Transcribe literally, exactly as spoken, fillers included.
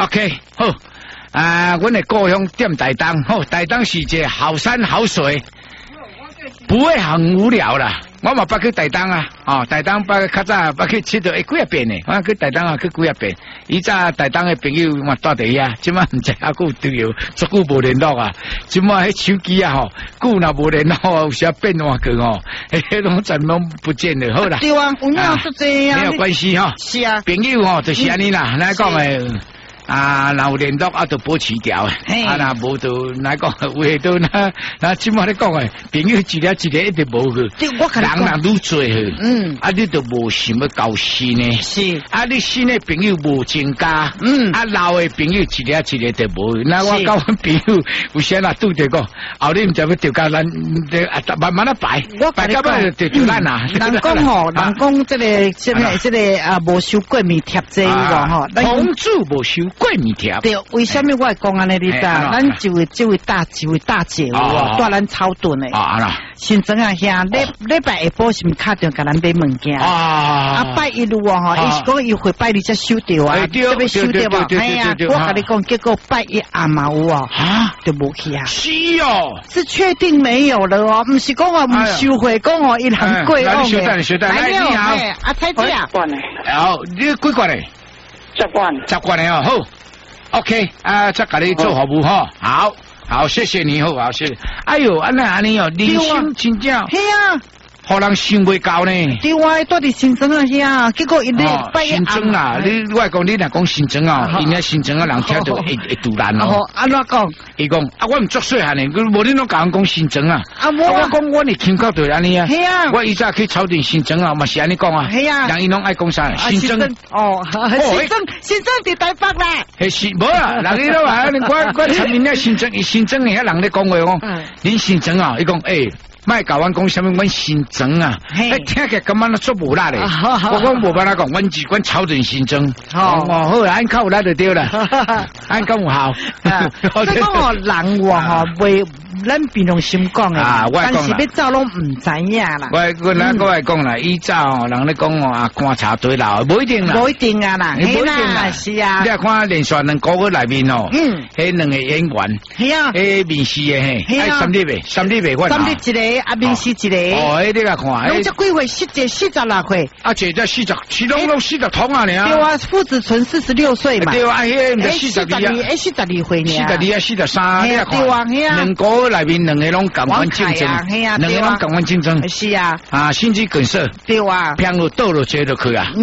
OK， 好。啊，阮的故乡点台东，好，台东是一个好山好水，不会很无聊啦。我嘛捌去台东啊，哦，台东捌较早捌去佚佗会几啊遍呢，我去台东啊去几啊遍。以早台东的朋友嘛住伫遐，即摆毋知还佫有对有，足久无联络啊。即摆迄手机啊吼，久若无联络，有时变换去吼，迄拢全拢不见了。好啦， 对啊，有影出这啊， 没有关系哈。 是啊， 朋友吼就是安尼啦，咱讲诶。啊，若有联络啊，就保持条；啊，若无就来讲，话都那那即摆咧讲诶，朋友一个一个一直无去，人若愈多去，嗯，啊，你就无想要交新呢，是，啊，你新的朋友无增加，嗯，啊，老的朋友一个一个就无，那我交阮朋友有时若拄着讲，后日毋知要调到咱，啊，慢慢啊摆，摆到尾就调咱啊。 人讲吼，人讲这个这个这个啊，无收过米贴这个吼， 红珠无收。过米条对，为什么我会讲安尼？你知？咱这位这位大这位大姐哦，带咱草屯的啊啦，新庄啊遐礼礼拜下晡是毋敲电甲咱买物件啊？啊拜一路啊吼，伊是讲伊会拜你才收到啊，这要收到无？哎呀，我甲你讲，结果拜一阿嘛有哦，啊，就无去啊。 是哦， 是确定没有了哦，毋是讲哦，毋收回讲哦，伊很贵哦。 来你好， 啊彩姐啊， 好，你几罐嘞？ 十罐， 十罐的哦，好 ，OK， 啊，再给你做服务哈，好，好，谢谢你，好，好，谢谢。哎呦，安那安尼哦，人生真正， 系啊， 互人想袂到呢。 对啊，到底新庄啊遐，结果一日拜新庄啦，你我讲你若讲新庄哦，因遐新庄啊人听到会会突然哦。 安怎讲？ 伊讲啊，我毋作细汉呢，无你拢甲人讲新庄啊。啊，我讲我哩听到就安尼啊。系啊，我以前去草甸新庄啊，嘛是安尼讲啊。系啊，人伊拢爱讲啥？新庄哦，新庄新庄伫台北啦。 系是无啊，人伊都话，我我前面咧新庄，新庄遐人咧讲话讲，恁新庄啊，伊讲诶。卖甲阮讲什么？阮新庄啊，哎，听起来根本都做无力嘞。我讲无办法讲，阮是阮草屯新庄。哦，好，俺靠有力就对了，俺讲有效。 你讲哦，人话吼袂，咱平常心讲诶，但是要走拢唔知影啦。 我我咱我来讲啦，以早哦，人咧讲哦啊，观察对啦，无一定啦， 无一定啊啦， 无一定啦， 是啊。 你看连续两个月内面哦，嗯，迄两个演员， 系啊， 迄面试诶嘿，三日未，三日未换三日一个。啊，面试一个， 哦，迄你来看， 拢只几岁？四只四十六岁， 啊，这只四十，其中拢四十通啊，你啊， 对啊，傅子纯四十六岁嘛， 对啊，迄个四十二啊， 哎，四十二岁呢， 四十二啊，四十三， 你来看，对啊， 两个内面两个拢共款竞争，两个拢共款竞争， 是啊， 啊，心肌梗塞， 对啊， 偏落倒落接落去啊。